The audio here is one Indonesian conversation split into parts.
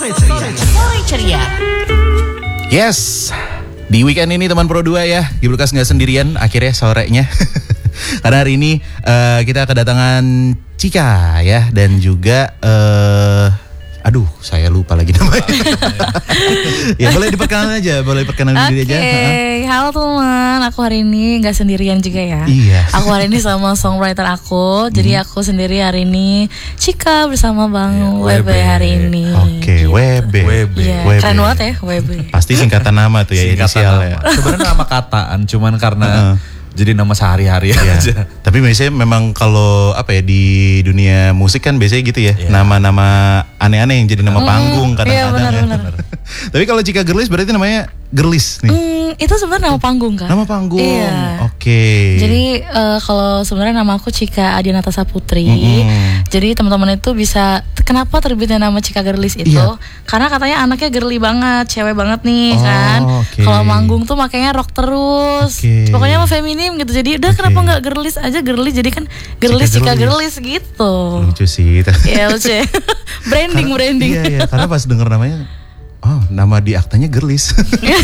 Sore Ceria. Yes, di weekend ini teman Pro 2 ya, Giblukas nggak sendirian akhirnya sorenya. Karena hari ini kita kedatangan Cika ya, dan juga aduh saya lupa lagi namanya. Ya boleh diperkenalkan aja, boleh perkenalan diri aja. Oke, halo teman, aku hari ini nggak sendirian juga ya. Iya. Aku hari ini sama songwriter aku, jadi aku sendiri hari ini Cika bersama Bang WB hari ini. Oke, WB. Iya, WB. keren banget ya WB. Pasti singkatan nama tuh ya, inisial ya. Sebenarnya nama kataan, cuman karena jadi nama sehari-hari aja. Tapi biasanya memang kalau apa ya, di dunia musik kan biasanya gitu ya, nama-nama aneh-aneh yang jadi nama panggung kadang-kadang. Iya benar. Tapi kalau Cika Girlis berarti namanya Girlis nih. Itu sebenarnya nama panggung kan? Nama panggung. Iya. Oke. Jadi kalau sebenarnya nama aku Cika Adianata Saputri. Jadi teman-teman itu bisa, kenapa terbitnya nama Cika Girlis itu? Iya. Karena katanya anaknya girly banget, cewek banget nih kan. Okay. Kalau manggung tuh makanya rock terus. Okay. Pokoknya mah feminim gitu. Jadi udah kenapa nggak girlis aja, girly. Jadi kan girlis Cika Girlis gitu. Lucu sih. Iya lucu. branding. Iya, karena pas denger namanya, oh nama di aktanya Girlis.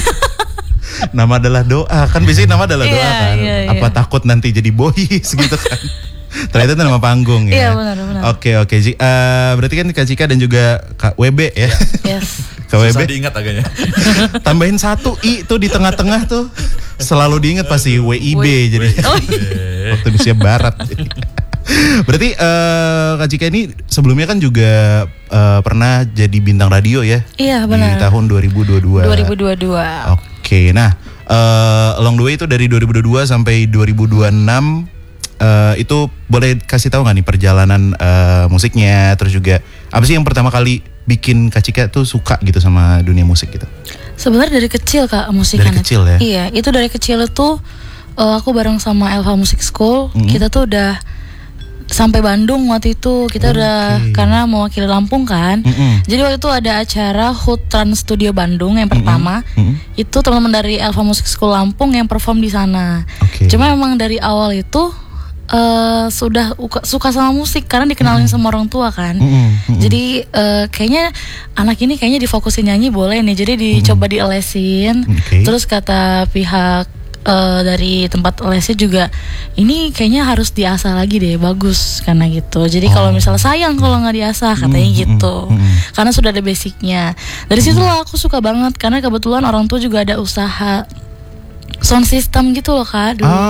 Nama adalah doa, kan biasanya nama adalah doa kan. Iya. Apa takut nanti jadi boys gitu kan. Ternyata itu nama panggung ya. Iya benar. Oke. Berarti kan Kak Cika dan juga Kak WB ya. Yes. Kak WB. Susah diingat agaknya. Tambahin satu I tuh di tengah-tengah tuh. Selalu diingat pasti WIB jadi. Waktu Indonesia Barat. Berarti Kak Cika ini sebelumnya kan juga pernah jadi bintang radio ya. Iya benar. Di tahun 2022. 2022. Oke, nah along the way itu dari 2022 sampai 2026 itu boleh kasih tahu nggak nih perjalanan musiknya, terus juga apa sih yang pertama kali bikin Kak Cika tuh suka gitu sama dunia musik gitu? Sebenarnya dari kecil Kak musikan. Dari kecil ya? Iya, itu dari kecil itu aku bareng sama Elva Music School. Kita tuh udah sampai Bandung waktu itu. Kita udah, karena mewakili Lampung kan. Jadi waktu itu ada acara HUT Trans Studio Bandung yang pertama. Itu teman-teman dari Elva Music School Lampung yang perform di sana. Cuma memang dari awal itu sudah suka sama musik karena dikenalin sama orang tua kan. Jadi kayaknya anak ini kayaknya difokusin nyanyi boleh nih. Jadi dicoba dielesin. Terus kata pihak dari tempat lesnya juga, ini kayaknya harus diasah lagi deh, bagus karena gitu. Jadi kalau misalnya sayang kalau nggak diasah katanya gitu. Karena sudah ada basicnya. Dari situ lah aku suka banget karena kebetulan orang tua juga ada usaha sound system gitu loh Kak dulu.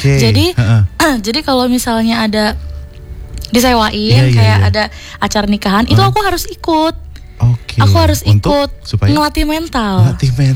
Jadi kalau misalnya ada disewain ada acara nikahan, itu aku harus ikut. Aku harus ikut ngelatih mental.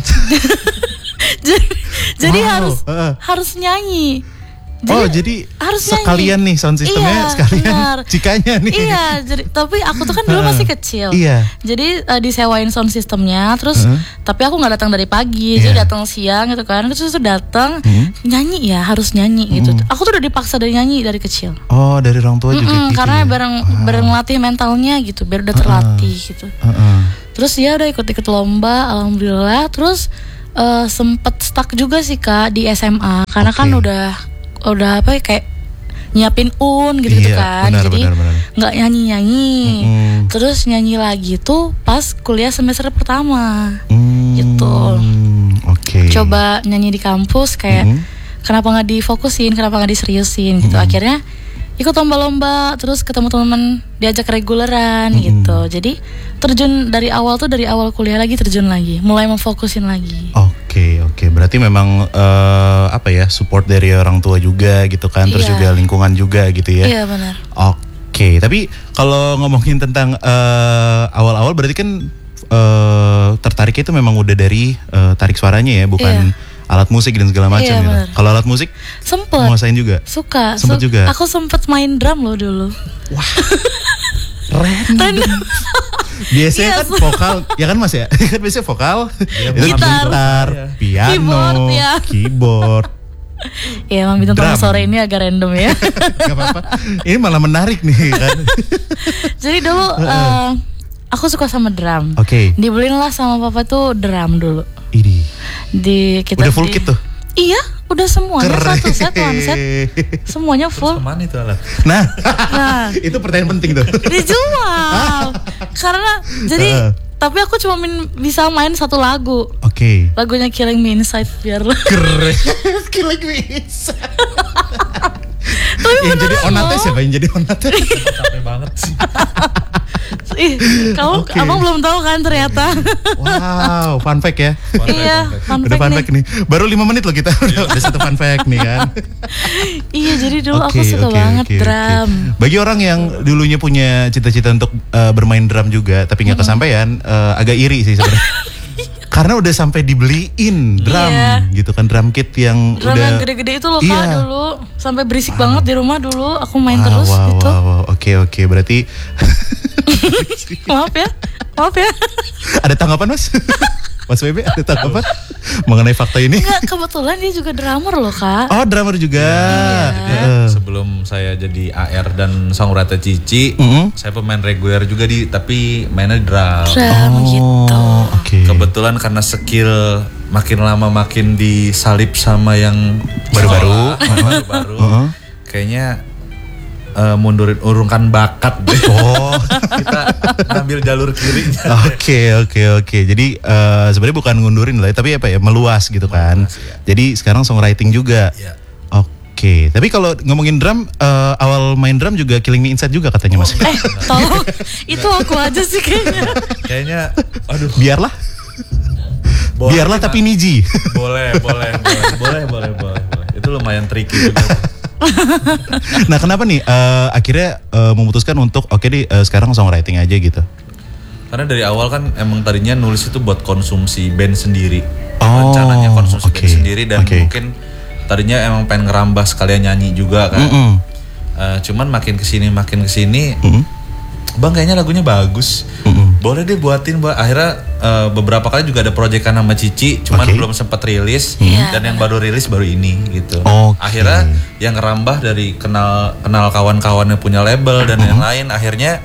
Jadi harus nyanyi. Jadi harus sekalian nih sound systemnya, sekalian Cikanya nih. Iya, tapi aku tuh kan dulu masih kecil. Jadi disewain sound systemnya, terus tapi aku nggak datang dari pagi, jadi datang siang gitu kan. Terus datang nyanyi ya, harus nyanyi gitu. Aku tuh udah dipaksa dari nyanyi dari kecil. Oh, dari orang tua juga gitu. Karena bareng latih mentalnya gitu, biar udah terlatih gitu. Terus ya udah ikut lomba, alhamdulillah. Terus sempet stuck juga sih Kak di SMA, karena kan udah apa ya, kayak nyiapin gitu kan. Jadi nggak nyanyi. Terus nyanyi lagi tuh pas kuliah semester pertama gitu. Coba nyanyi di kampus kayak kenapa nggak difokusin, kenapa nggak diseriusin gitu. Akhirnya ikut lomba-lomba, terus ketemu teman, diajak reguleran gitu. Jadi terjun dari awal kuliah lagi, terjun lagi, mulai memfokusin lagi. Oke, berarti memang apa ya, support dari orang tua juga gitu kan, terus juga lingkungan juga gitu ya. Iya benar. Oke, tapi kalau ngomongin tentang awal-awal berarti kan tertariknya itu memang udah dari tarik suaranya ya, bukan alat musik dan segala macam gitu. Kalau alat musik sempet nguasain juga? Suka. Sempet juga? Aku sempet main drum loh dulu. Wah, random. Biasanya kan vokal, ya kan Mas ya? Kan biasanya vokal, gitar, piano, keyboard. Ya emang bintang sore ini agak random ya. Gak apa-apa, ini malah menarik nih kan. Jadi dulu aku suka sama drum. Dibeliin lah sama papa tuh drum dulu. Udah full kit tuh? Iya, udah semuanya. Satu set, one set, semuanya full. Kemana itu alat? Nah, itu pertanyaan penting tuh. Dijual. Karena jadi Tapi aku cuma bisa main satu lagu. Oke. Lagunya Killing Me Inside biar. Keren. Killing Me Inside. Yang jadi Onate siapa yang jadi Onate? Capek banget sih. Ih, kamu abang belum tahu kan ternyata. Wow, fun fact ya. Iya, Udah fun fact nih. Baru 5 menit loh kita udah satu fun fact nih kan. Iya, jadi dulu aku suka banget drum. Bagi orang yang dulunya punya cita-cita untuk bermain drum juga tapi nggak kesampaian, agak iri sih sebenarnya. Karena udah sampai dibeliin drum gitu kan, drum kit yang drum udah yang gede-gede itu loh Kak dulu. Sampai berisik banget di rumah dulu. Aku main terus gitu. Oke, berarti Maaf ya. ada tanggapan Mas? Mas Bebe ada tanggapan mengenai fakta ini? Enggak, kebetulan dia juga drummer loh Kak. Oh, drummer juga. Sebelum saya jadi AR dan songwriter Cici, saya pemain reguler juga tapi mainnya drum. Gitu. Okay. Kebetulan karena skill makin lama makin disalip sama yang baru-baru, kayaknya mundurin urungkan bakat deh. Kita ngambil jalur kirinya. Oke. Jadi sebenarnya bukan ngundurin lah, tapi apa ya, meluas gitu kan. Jadi sekarang songwriting juga. Ya. Oke. Tapi kalau ngomongin drum, awal main drum juga Killing Me Inside juga katanya Mas. Tolong, itu aku aja sih kayaknya. Kayaknya, aduh. Biarlah tapi niji. Boleh. Itu lumayan tricky juga. Nah, kenapa nih akhirnya memutuskan untuk sekarang songwriting aja gitu? Karena dari awal kan emang tadinya nulis itu buat konsumsi band sendiri. Rencananya konsumsi band sendiri dan mungkin tadinya emang pengen ngerambah sekalian nyanyi juga kan. Cuman makin kesini Bang kayaknya lagunya bagus. Boleh deh buatin. Akhirnya beberapa kali juga ada proyekan sama Cici, cuman belum sempat rilis. Dan yang baru rilis baru ini gitu. Akhirnya yang ngerambah dari kenal kawan-kawan yang punya label dan yang lain, akhirnya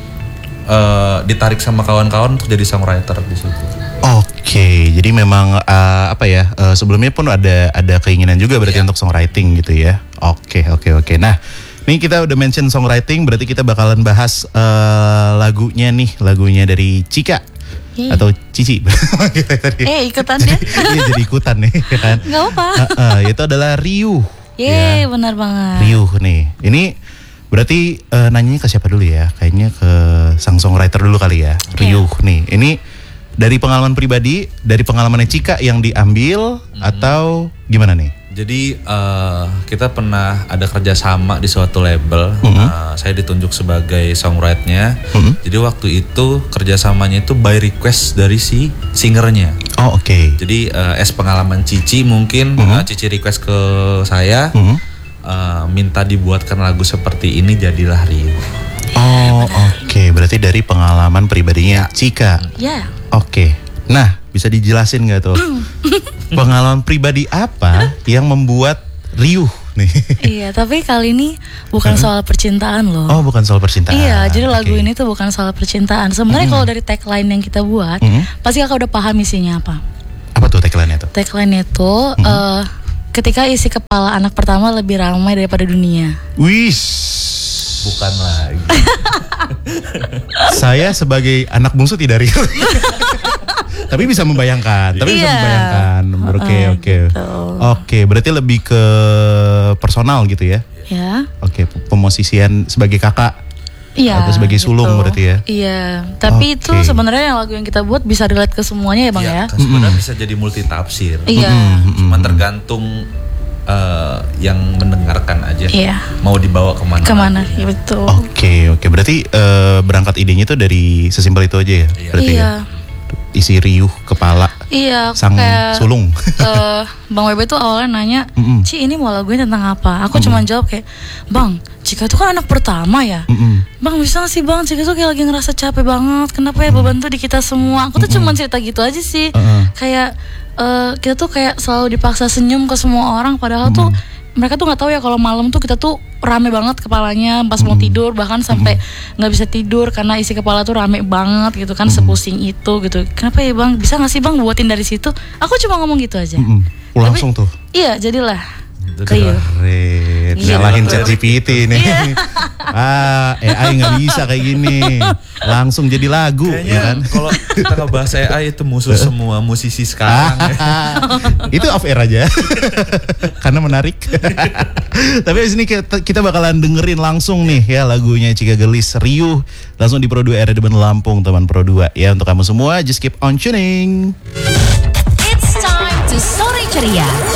ditarik sama kawan-kawan untuk jadi songwriter di situ. Oke, jadi memang sebelumnya pun ada keinginan juga berarti untuk songwriting gitu ya. Oke. Nah, ini kita udah mention songwriting, berarti kita bakalan bahas lagunya dari Cika atau Cici. Ikutan ya? Iya, jadi ikutan nih kan. Gak apa. Itu adalah Riuh. Benar banget. Riuh nih. Ini berarti nanyanya ke siapa dulu ya? Kayaknya ke sang songwriter dulu kali ya. Riuh nih. Ini dari pengalaman pribadi, dari pengalamannya Cika yang diambil atau gimana nih? Jadi kita pernah ada kerjasama di suatu label. Saya ditunjuk sebagai songwriter-nya. Jadi waktu itu kerjasamanya itu by request dari si singernya. Jadi pengalaman Cici mungkin Cici request ke saya, minta dibuatkan lagu seperti ini, jadilah Rio. Berarti dari pengalaman pribadinya Cika. Nah, bisa dijelasin nggak tuh pengalaman pribadi apa yang membuat Riuh nih? Iya, tapi kali ini bukan soal percintaan loh. Bukan soal percintaan. Iya, jadi lagu ini tuh bukan soal percintaan. Sebenarnya kalau dari tagline yang kita buat, pasti kakak udah paham isinya apa. Apa tuh tagline-nya tuh? Tagline itu ketika isi kepala anak pertama lebih ramai daripada dunia. Bukan lagi. Saya sebagai anak bungsu tidak Riuh. Tapi bisa membayangkan. Oke, berarti lebih ke personal gitu ya? Ya. Pemosisian sebagai kakak. Atau sebagai sulung gitu. Berarti ya? Iya. Tapi itu sebenarnya yang lagu yang kita buat bisa relate ke semuanya ya Bang ya? Sebenarnya bisa jadi multitafsir. Iya. Cuma tergantung yang mendengarkan aja. Mau dibawa kemana? Ya, betul. Oke. Berarti berangkat idenya itu dari sesimpel itu aja ya? Berarti ya? Isi Riuh kepala sang sulung. Bang Webe tuh awalnya nanya, Ci ini mau lagunya tentang apa? Aku cuma jawab kayak, Bang, Cika tuh kan anak pertama ya. Bang bisa gak sih Bang, Cika tuh kayak lagi ngerasa capek banget. Kenapa ya beban tuh di kita semua? Aku tuh cuma cerita gitu aja sih. Kayak kita tuh kayak selalu dipaksa senyum ke semua orang, padahal tuh mereka tuh nggak tahu ya kalau malam tuh kita tuh rame banget kepalanya pas mau tidur, bahkan sampai nggak bisa tidur karena isi kepala tuh rame banget gitu kan, sepusing itu gitu. Kenapa ya Bang, bisa nggak sih Bang buatin dari situ? Aku cuma ngomong gitu aja. Langsung tuh. Iya, jadilah. Keren. Nyalahin ChatGPT nih. AI nggak bisa kayak gini. Langsung jadi lagu. Kayaknya ya kan? kalau kita ngebahas AI itu musuh semua musisi sekarang. Itu off air aja. Karena menarik. Tapi abis ini kita bakalan dengerin langsung nih ya lagunya Chika Gelis Riuh. Langsung di Pro 2 RRD Lampung teman Pro 2 ya. Untuk kamu semua just keep on tuning. It's time to Sore Ceria.